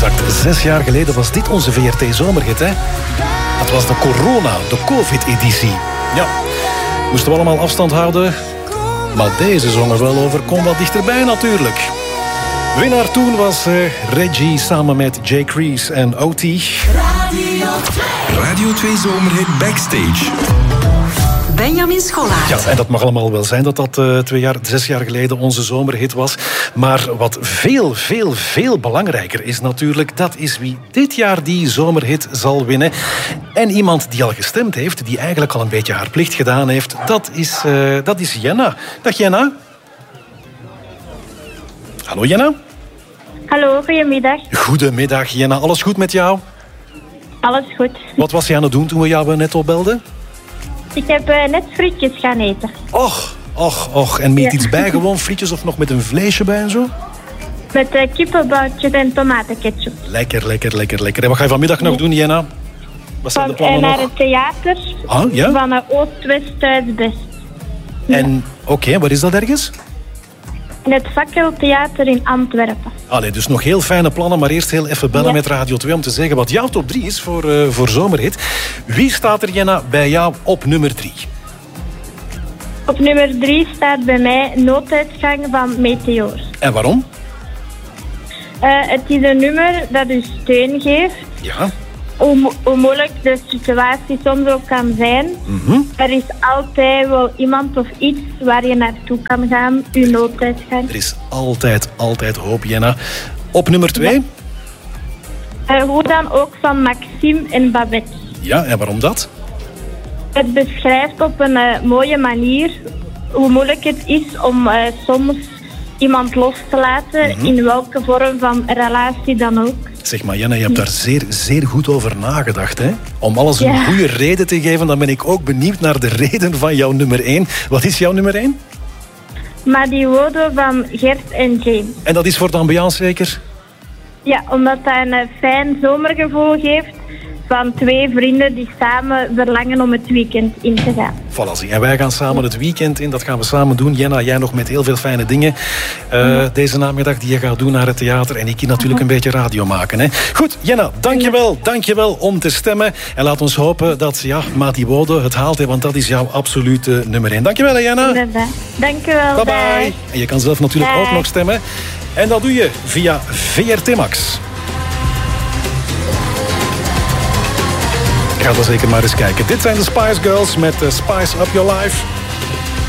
Exact 6 jaar geleden was dit onze VRT-zomerhit, hè? Dat was de corona, de COVID-editie. Ja, moesten we allemaal afstand houden. Maar deze zongen wel over Kom wat dichterbij natuurlijk. Winnaar toen was Reggie samen met Jay Crease en OT. Radio 2 zomerhit Backstage. Benjamin Schollaert. Ja, en dat mag allemaal wel zijn dat dat 6 jaar geleden onze zomerhit was. Maar wat veel belangrijker is natuurlijk, dat is wie dit jaar die zomerhit zal winnen. En iemand die al gestemd heeft, die eigenlijk al een beetje haar plicht gedaan heeft, dat is Jenna. Dag Jenna. Hallo Jenna. Hallo, goedemiddag. Goedemiddag Jenna, alles goed met jou? Alles goed. Wat was je aan het doen toen we jou net opbelden? Ik heb net frietjes gaan eten. Och. En met iets bij gewoon, frietjes of nog met een vleesje bij en zo? Met kippenboutjes en tomatenketchup. Lekker. En wat ga je vanmiddag nog doen, Jenna? Wat zijn de plannen naar nog? het theater van Oost-West-Zuid-Best. En oké, waar is dat ergens? In het Fakkeltheater in Antwerpen. Allee, dus nog heel fijne plannen, maar eerst heel even bellen met Radio 2 om te zeggen wat jouw top 3 is voor zomerhit. Wie staat er, Jenna, bij jou op nummer 3? Op nummer 3 staat bij mij Nooduitgang van Meteor. En waarom? Het is een nummer dat u steun geeft. Ja. Hoe moeilijk de situatie soms ook kan zijn. Er is altijd wel iemand of iets waar je naartoe kan gaan. Uw nooduitgang. Er is altijd hoop, Jenna. Op nummer 2? Hoe dan ook van Maxime en Babette. Ja, en waarom dat? Het beschrijft op een mooie manier hoe moeilijk het is om soms iemand los te laten. In welke vorm van relatie dan ook. Zeg maar, Jenna, je hebt daar zeer goed over nagedacht, hè? Om alles een goede reden te geven, dan ben ik ook benieuwd naar de reden van jouw nummer 1. Wat is jouw nummer 1? Madiodo van Gert en James. En dat is voor de ambiance zeker? Ja, omdat dat een fijn zomergevoel geeft van 2 vrienden die samen verlangen om het weekend in te gaan. Voilà, zie. En wij gaan samen het weekend in, dat gaan we samen doen. Jenna, jij nog met heel veel fijne dingen deze namiddag die je gaat doen naar het theater. En ik hier natuurlijk een beetje radio maken. Hè. Goed, Jenna, dankjewel om te stemmen. En laat ons hopen dat Mati Wode het haalt, hè, want dat is jouw absolute nummer 1. Dankjewel, hè, Jenna. Dankjewel. Bye. En je kan zelf natuurlijk ook nog stemmen. En dat doe je via VRT Max. Ga dan zeker maar eens kijken. Dit zijn de Spice Girls met Spice Up Your Life.